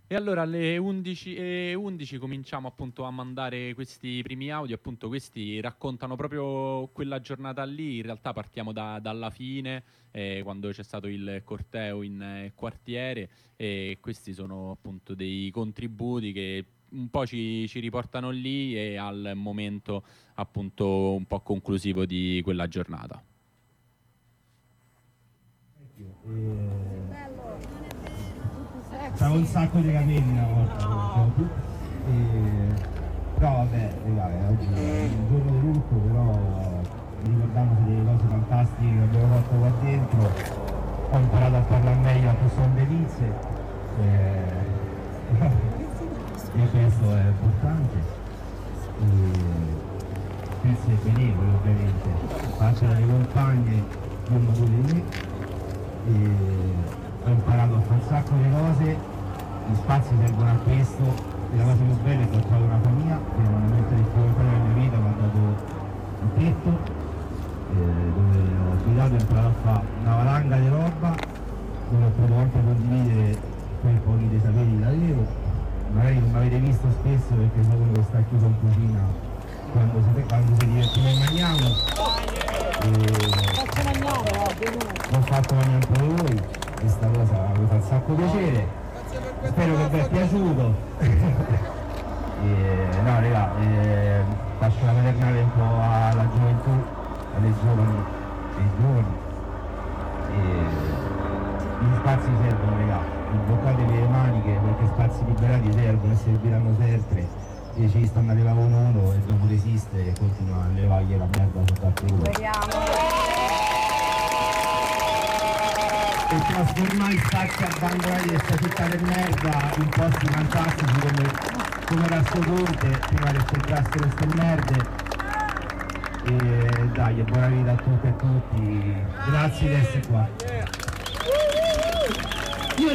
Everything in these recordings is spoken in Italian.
E allora alle 11:11 cominciamo appunto a mandare questi primi audio, appunto questi raccontano proprio quella giornata lì, in realtà partiamo dalla fine, quando c'è stato il corteo in quartiere, e questi sono appunto dei contributi che un po' ci riportano lì e al momento appunto un po' conclusivo di quella giornata. C'avevo un sacco di capelli una volta, però vabbè, oggi è un giorno di lutto, però ricordandosi delle cose fantastiche che abbiamo fatto qua dentro, ho imparato a parlare meglio a persone delizie, e questo è importante. Questo è benevolo ovviamente, parte dalle compagne di un modo di me. Ho imparato a fare un sacco di cose, gli spazi servono a questo e la cosa più bella è che ho trovato una famiglia che in un momento di difficoltà nella mia vita mi ha dato un tetto dove ho abitato e ho imparato a fare una valanga di roba dove ho potuto anche condividere quei pochi dei saperi che avevo. Magari non mi avete visto spesso perché sono uno che sta chiuso in cucina quando si divertono e mangiamo. L'ho fatto mangiare un po' di voi, questa cosa mi fa un sacco piacere, spero che vi è piaciuto. No raga, faccio la maternale un po' alla gioventù, alle giovani e ai giovani. Gli spazi servono raga, imboccatevi le maniche perché spazi liberati servono e serviranno sempre. E ci stanno a levare uno e dopo resiste e continua a levargli la merda sotto al culo. E trasformare i spazi abbandonati di questa città di merda in posti fantastici come Rassoconte prima che comprassero queste merde. E dai, buona vita a tutte e tutti, grazie di essere qua. Io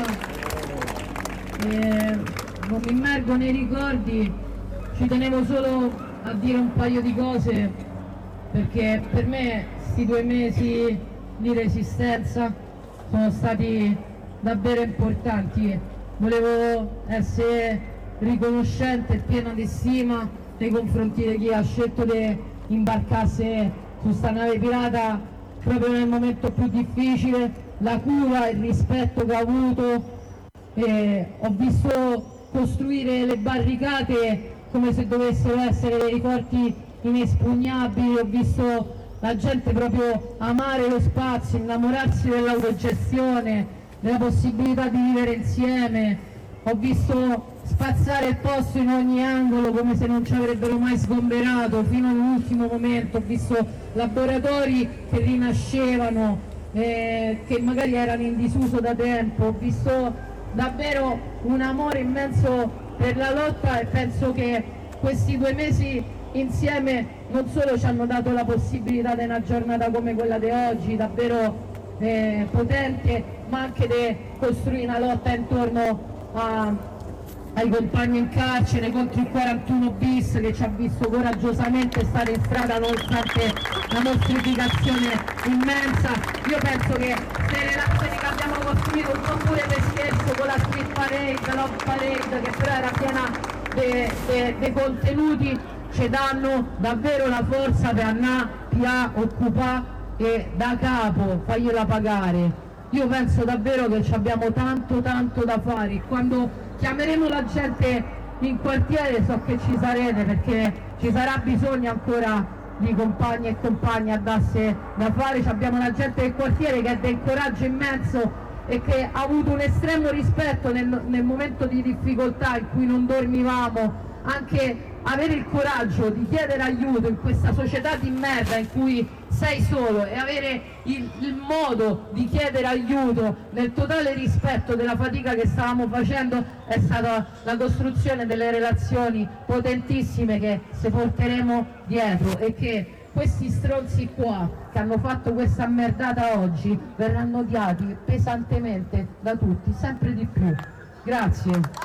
regà non mi immergo nei ricordi, ci tenevo solo a dire un paio di cose perché per me questi 2 mesi di resistenza sono stati davvero importanti. Volevo essere riconoscente e piena di stima nei confronti di chi ha scelto di imbarcarsi su sta nave pirata proprio nel momento più difficile, la cura e il rispetto che ha avuto. Ho visto costruire le barricate come se dovessero essere dei forti inespugnabili, ho visto la gente proprio amare lo spazio, innamorarsi dell'autogestione, della possibilità di vivere insieme, ho visto spazzare il posto in ogni angolo come se non ci avrebbero mai sgomberato fino all'ultimo momento, ho visto laboratori che rinascevano, che magari erano in disuso da tempo, ho visto davvero un amore immenso per la lotta e penso che questi 2 mesi insieme non solo ci hanno dato la possibilità di una giornata come quella di oggi, davvero potente, ma anche di costruire una lotta intorno ai compagni in carcere, contro il 41 bis che ci ha visto coraggiosamente stare in strada nonostante la mortificazione immensa. Io penso che le relazioni che abbiamo costruito un po' pure per scherzo con la street parade, la love parade, che però era piena dei contenuti, ci danno davvero la forza per andare a occupare e da capo fargliela pagare. Io penso davvero che ci abbiamo tanto da fare. Quando chiameremo la gente in quartiere so che ci sarete, perché ci sarà bisogno ancora di compagni e compagni a darsi da fare. Abbiamo la gente del quartiere che è del coraggio immenso e che ha avuto un estremo rispetto nel momento di difficoltà in cui non dormivamo, anche avere il coraggio di chiedere aiuto in questa società di merda in cui sei solo e avere il modo di chiedere aiuto nel totale rispetto della fatica che stavamo facendo è stata la costruzione delle relazioni potentissime che se porteremo dietro e che questi stronzi qua che hanno fatto questa merdata oggi verranno odiati pesantemente da tutti, sempre di più. Grazie.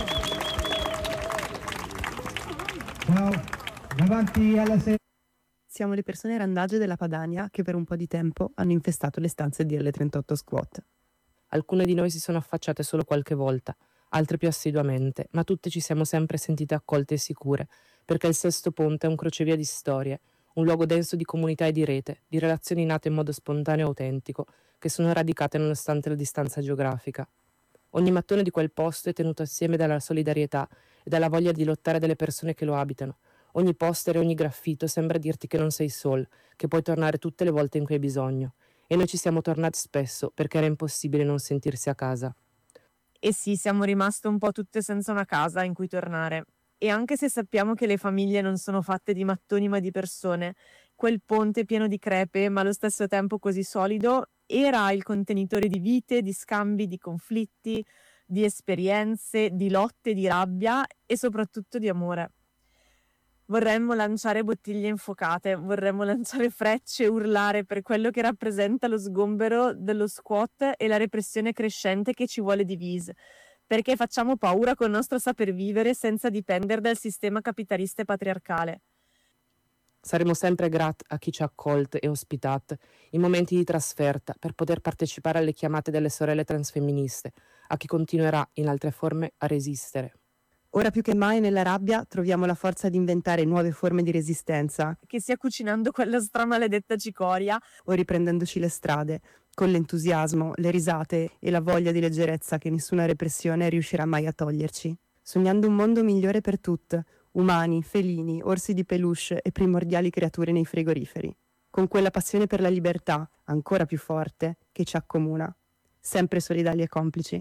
Ciao, davanti alla siamo le persone randagge della Padania che per un po' di tempo hanno infestato le stanze di L38 Squat. Alcune di noi si sono affacciate solo qualche volta, altre più assiduamente, ma tutte ci siamo sempre sentite accolte e sicure, perché il Sesto Ponte è un crocevia di storie, un luogo denso di comunità e di rete, di relazioni nate in modo spontaneo e autentico, che sono radicate nonostante la distanza geografica. Ogni mattone di quel posto è tenuto assieme dalla solidarietà e dalla voglia di lottare delle persone che lo abitano. Ogni poster e ogni graffito sembra dirti che non sei sol, che puoi tornare tutte le volte in cui hai bisogno. E noi ci siamo tornati spesso perché era impossibile non sentirsi a casa. E sì, siamo rimaste un po' tutte senza una casa in cui tornare. E anche se sappiamo che le famiglie non sono fatte di mattoni ma di persone, quel ponte pieno di crepe ma allo stesso tempo così solido era il contenitore di vite, di scambi, di conflitti, di esperienze, di lotte, di rabbia e soprattutto di amore. Vorremmo lanciare bottiglie infuocate, vorremmo lanciare frecce e urlare per quello che rappresenta lo sgombero dello squat e la repressione crescente che ci vuole divise, perché facciamo paura col nostro saper vivere senza dipendere dal sistema capitalista e patriarcale. Saremo sempre grati a chi ci ha accolte e ospitate in momenti di trasferta per poter partecipare alle chiamate delle sorelle transfemministe, a chi continuerà in altre forme a resistere. Ora più che mai nella rabbia troviamo la forza di inventare nuove forme di resistenza, Che sia cucinando quella stramaledetta cicoria o riprendendoci le strade, con l'entusiasmo, le risate e la voglia di leggerezza che nessuna repressione riuscirà mai a toglierci. Sognando un mondo migliore per tutte, umani, felini, orsi di peluche e primordiali creature nei frigoriferi, con quella passione per la libertà, ancora più forte, che ci accomuna, sempre solidali e complici.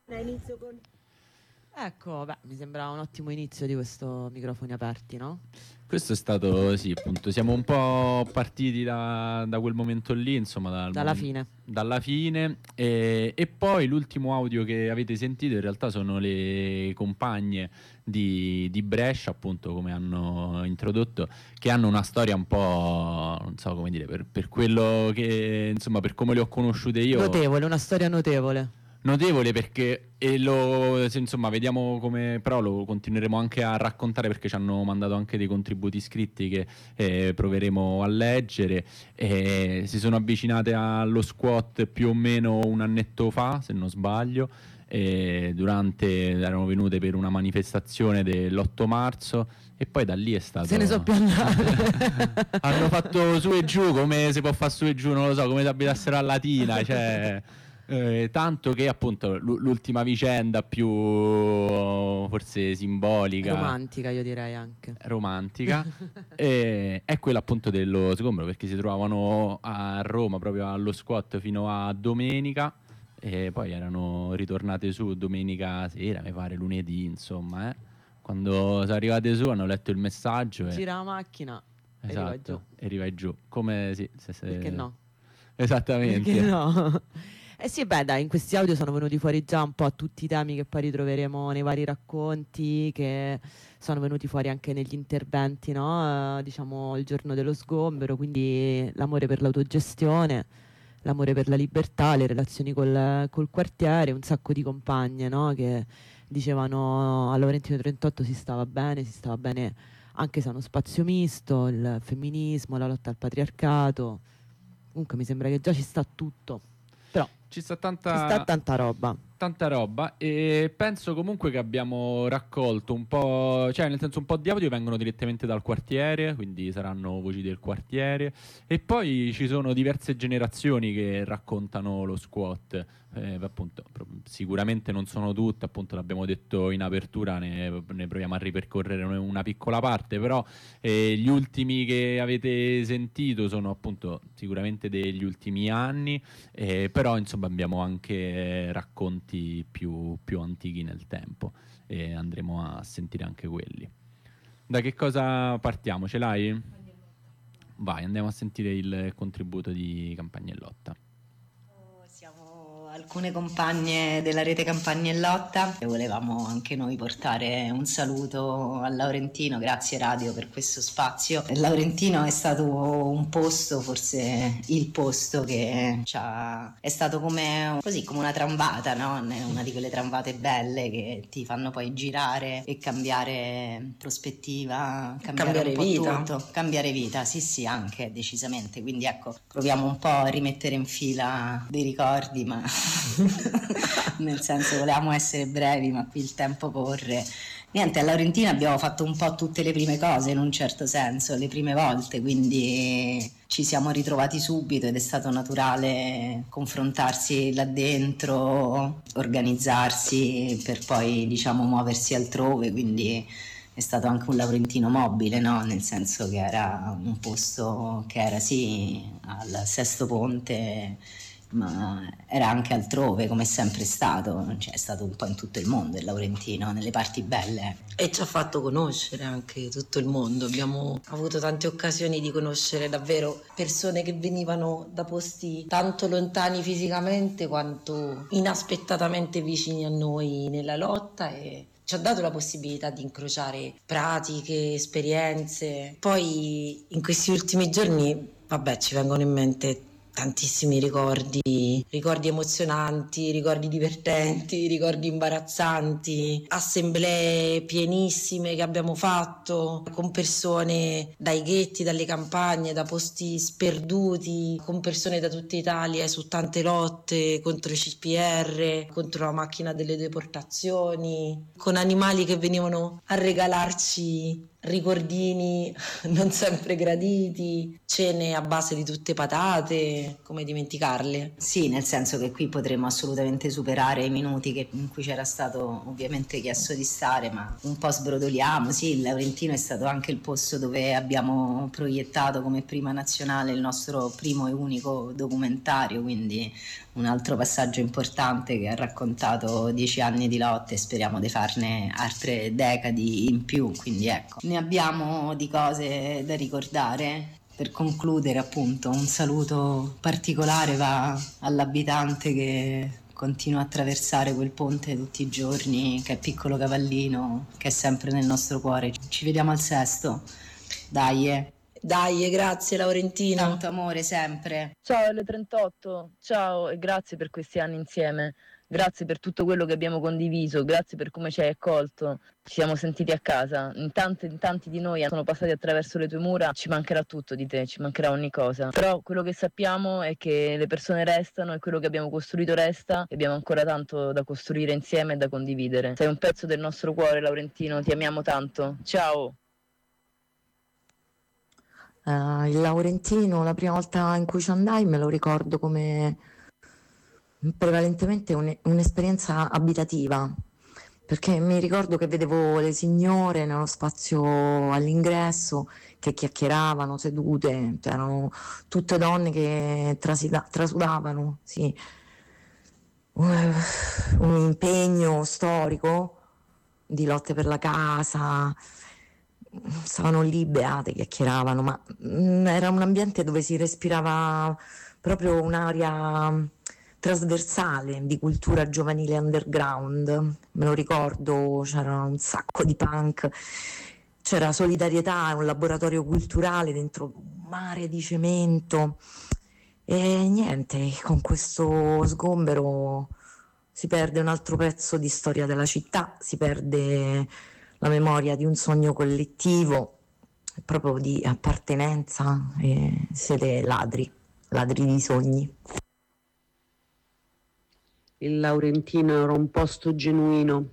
Ecco, beh, mi sembra un ottimo inizio di questo Microfoni Aperti, no? Questo è stato, sì, appunto, siamo un po' partiti da quel momento lì, insomma, dalla fine e poi l'ultimo audio che avete sentito in realtà sono le compagne di Brescia, appunto, come hanno introdotto, che hanno una storia un po', non so come dire, per quello che, insomma, per come le ho conosciute io. Notevole, una storia notevole. Notevole perché, insomma, vediamo come, però lo continueremo anche a raccontare perché ci hanno mandato anche dei contributi scritti che proveremo a leggere. Si sono avvicinate allo squat più o meno un annetto fa, se non sbaglio, erano venute per una manifestazione dell'8 marzo e poi da lì è stato... Se ne so più andare. Hanno fatto su e giù, come si può fare su e giù, non lo so, come se abitassero a Latina, cioè... tanto che appunto l'ultima vicenda più forse simbolica, romantica, io direi anche romantica è quella appunto dello sgombero, perché si trovavano a Roma proprio allo squat fino a domenica e poi erano ritornate su domenica sera, mi pare lunedì, insomma, quando sono arrivate su hanno letto il messaggio gira la macchina, esatto, e arriva giù come sì, perché no? Esattamente, perché no? Eh sì, beh, dai, in questi audio sono venuti fuori già un po' tutti i temi che poi ritroveremo nei vari racconti, che sono venuti fuori anche negli interventi, no? Diciamo il giorno dello sgombero, quindi l'amore per l'autogestione, l'amore per la libertà, le relazioni col quartiere, un sacco di compagne, no? Che dicevano a Laurentino 38 si stava bene anche se è uno spazio misto, il femminismo, la lotta al patriarcato. Comunque mi sembra che già ci sta tutto. Però ci sta tanta roba. Tanta roba, e penso comunque che abbiamo raccolto un po', cioè nel senso un po' di audio vengono direttamente dal quartiere, quindi saranno voci del quartiere, e poi ci sono diverse generazioni che raccontano lo squat, appunto sicuramente non sono tutte, appunto l'abbiamo detto in apertura, ne proviamo a ripercorrere una piccola parte, però gli ultimi che avete sentito sono appunto sicuramente degli ultimi anni, però insomma abbiamo anche racconti più antichi nel tempo e andremo a sentire anche quelli. Da che cosa partiamo? Ce l'hai? Vai, andiamo a sentire il contributo di Campagnellotta. Siamo Alcune compagne della rete Campagnellotta e volevamo anche noi portare un saluto al Laurentino. Grazie Radio per questo spazio. Il Laurentino è stato un posto, forse il posto che è stato come una tramvata, no? Una di quelle tramvate belle che ti fanno poi girare e cambiare prospettiva, cambiare un po' vita. tutto. Cambiare vita, sì, anche decisamente. Quindi ecco, proviamo un po' a rimettere in fila dei ricordi, ma nel senso volevamo essere brevi, ma qui il tempo corre. Niente, a Laurentina abbiamo fatto un po' tutte le prime cose in un certo senso, le prime volte, quindi ci siamo ritrovati subito ed è stato naturale confrontarsi là dentro, organizzarsi per poi muoversi altrove, quindi è stato anche un Laurentino mobile, no? Nel senso che era un posto che era sì al Sesto Ponte, ma era anche altrove, come è sempre stato, è stato un po' in tutto il mondo il Laurentino, nelle parti belle. E ci ha fatto conoscere anche tutto il mondo. Abbiamo avuto tante occasioni di conoscere davvero persone che venivano da posti tanto lontani fisicamente quanto inaspettatamente vicini a noi nella lotta, e ci ha dato la possibilità di incrociare pratiche, esperienze. Poi in questi ultimi giorni, ci vengono in mente tantissimi ricordi emozionanti, ricordi divertenti, ricordi imbarazzanti, assemblee pienissime che abbiamo fatto con persone dai ghetti, dalle campagne, da posti sperduti, con persone da tutta Italia su tante lotte contro i CPR, contro la macchina delle deportazioni, con animali che venivano a regalarci ricordini non sempre graditi, cene a base di tutte patate, come dimenticarle? Sì, nel senso che qui potremmo assolutamente superare i minuti in cui c'era stato ovviamente chiesto di stare, ma un po' sbrodoliamo. Sì, il Laurentino è stato anche il posto dove abbiamo proiettato come prima nazionale il nostro primo e unico documentario, quindi un altro passaggio importante che ha raccontato 10 anni di lotte e speriamo di farne altre decadi in più, quindi ecco, ne abbiamo di cose da ricordare. Per concludere, appunto, un saluto particolare va all'abitante che continua a attraversare quel ponte tutti i giorni, che è Piccolo Cavallino, che è sempre nel nostro cuore. Ci vediamo al Sesto, dai. Dai, grazie Laurentina. Tanto amore sempre. Ciao L38, ciao e grazie per questi anni insieme, grazie per tutto quello che abbiamo condiviso, grazie per come ci hai accolto, ci siamo sentiti a casa, in tanti di noi sono passati attraverso le tue mura, ci mancherà tutto di te, ci mancherà ogni cosa, però quello che sappiamo è che le persone restano e quello che abbiamo costruito resta e abbiamo ancora tanto da costruire insieme e da condividere. Sei un pezzo del nostro cuore, Laurentino, ti amiamo tanto, ciao! Il Laurentino, la prima volta in cui ci andai, me lo ricordo come prevalentemente un'esperienza abitativa, perché mi ricordo che vedevo le signore nello spazio all'ingresso che chiacchieravano sedute, erano tutte donne che trasudavano, sì, un impegno storico di lotte per la casa. Stavano lì beate, chiacchieravano, ma era un ambiente dove si respirava proprio un'aria trasversale di cultura giovanile underground. Me lo ricordo, c'era un sacco di punk, c'era solidarietà, un laboratorio culturale dentro un mare di cemento e niente, con questo sgombero si perde un altro pezzo di storia della città, si perde la memoria di un sogno collettivo, proprio di appartenenza, e siete ladri di sogni. Il Laurentino era un posto genuino.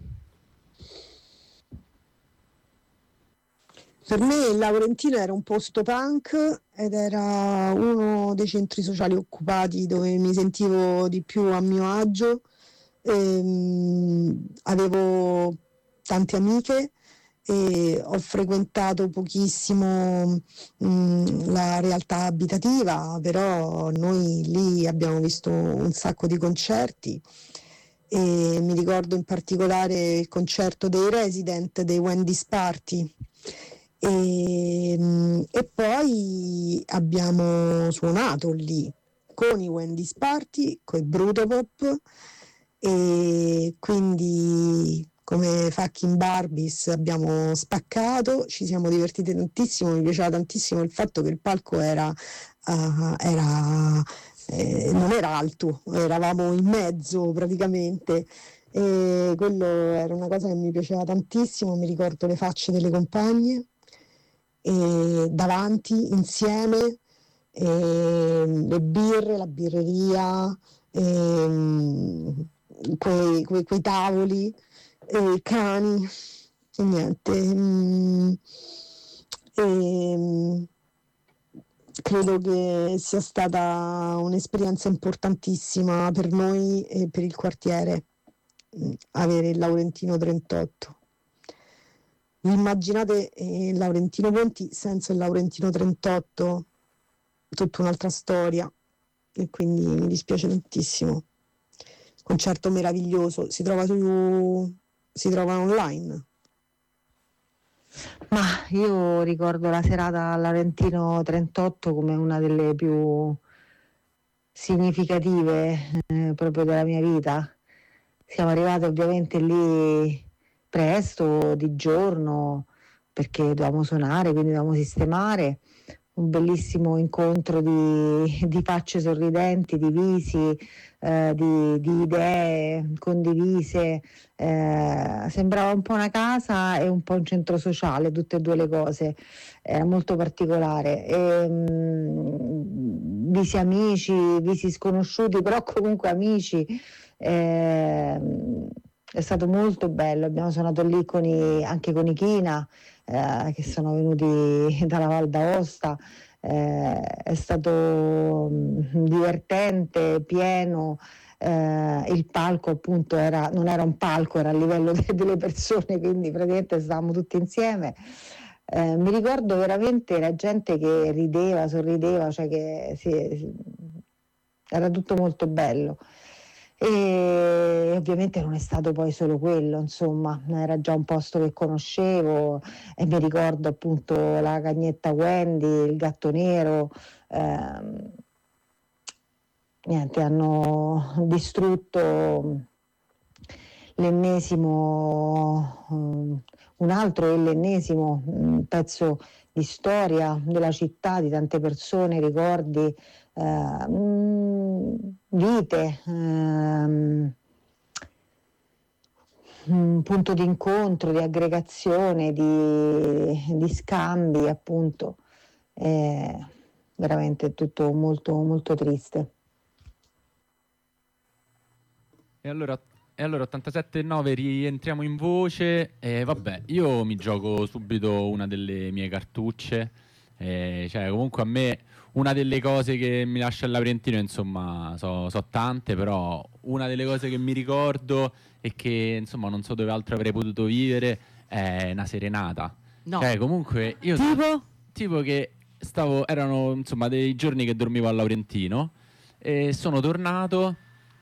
Per me il Laurentino era un posto punk ed era uno dei centri sociali occupati dove mi sentivo di più a mio agio. Avevo tante amiche e ho frequentato pochissimo la realtà abitativa, però noi lì abbiamo visto un sacco di concerti e mi ricordo in particolare il concerto dei Resident, dei Wendy's Party e poi abbiamo suonato lì con i Wendy's Party, con i Brutopop, e quindi come fucking Barbies abbiamo spaccato, ci siamo divertiti tantissimo, mi piaceva tantissimo il fatto che il palco non era alto, eravamo in mezzo praticamente, e quello era una cosa che mi piaceva tantissimo. Mi ricordo le facce delle compagne davanti insieme, le birre, la birreria, quei tavoli, i cani e niente. Credo che sia stata un'esperienza importantissima per noi e per il quartiere, avere il Laurentino 38. Vi immaginate il Laurentino Ponti senza il Laurentino 38? Tutta un'altra storia, e quindi mi dispiace tantissimo. Concerto meraviglioso, si trova online. Ma io ricordo la serata al Laurentino 38 come una delle più significative proprio della mia vita. Siamo arrivati ovviamente lì presto, di giorno, perché dovevamo suonare, quindi dovevamo sistemare. Un bellissimo incontro di facce sorridenti, di visi, di idee condivise. Sembrava un po' una casa e un po' un centro sociale, tutte e due le cose. Era molto particolare. Visi amici, visi sconosciuti, però comunque amici. È stato molto bello. Abbiamo suonato lì anche con i China, che sono venuti dalla Val d'Aosta. È stato divertente, pieno. Il palco appunto non era un palco, era a livello delle persone, quindi praticamente stavamo tutti insieme. Mi ricordo veramente la gente che rideva, sorrideva, cioè che era tutto molto bello. E ovviamente non è stato poi solo quello, insomma, era già un posto che conoscevo, e mi ricordo appunto la cagnetta Wendy, il gatto nero. Niente, hanno distrutto un altro e l'ennesimo pezzo di storia della città, di tante persone, ricordi, vite, un punto di incontro, di aggregazione, di scambi, appunto. Veramente tutto molto, molto triste. E allora 87,9 rientriamo in voce. Vabbè, io mi gioco subito una delle mie cartucce. Cioè, comunque a me una delle cose che mi lascia il Laurentino, insomma, so tante, però una delle cose che mi ricordo e che, insomma, non so dove altro avrei potuto vivere è una serenata. No. Cioè, comunque, io tipo che erano, insomma, dei giorni che dormivo al Laurentino e sono tornato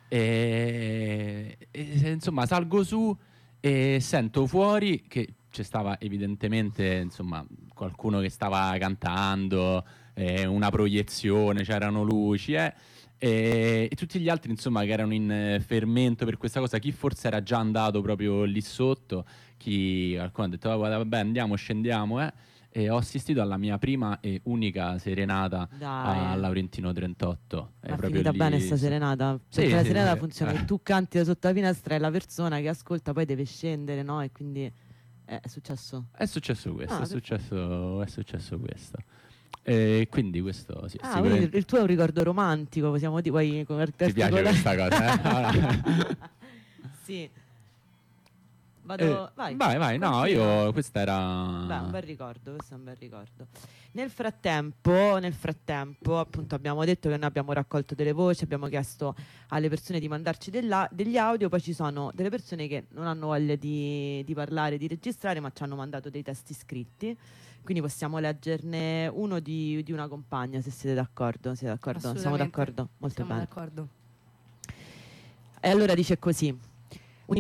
e insomma, salgo su e sento fuori che c'è stava evidentemente, insomma, qualcuno che stava cantando, una proiezione, c'erano luci, e tutti gli altri, insomma, che erano in fermento per questa cosa. Chi forse era già andato proprio lì sotto, qualcuno ha detto vabbè, andiamo, scendiamo, e ho assistito alla mia prima e unica serenata a Laurentino 38. Ma è finita bene sta serenata? Perché la serenata funziona che tu canti da sotto la finestra e la persona che ascolta poi deve scendere, no? E quindi è successo? È successo questo, è successo questo. E quindi questo sì, sicuramente... il tuo è un ricordo romantico, possiamo dire, poi ti piace questa cosa, Sì. Vai, no, questo era... Beh, un bel ricordo, questo è un bel ricordo. Nel frattempo, appunto, abbiamo detto che noi abbiamo raccolto delle voci, abbiamo chiesto alle persone di mandarci degli audio, poi ci sono delle persone che non hanno voglia di parlare, di registrare, ma ci hanno mandato dei testi scritti, quindi possiamo leggerne uno di una compagna, se siete d'accordo. Siamo d'accordo? Molto bene. D'accordo. E allora dice così: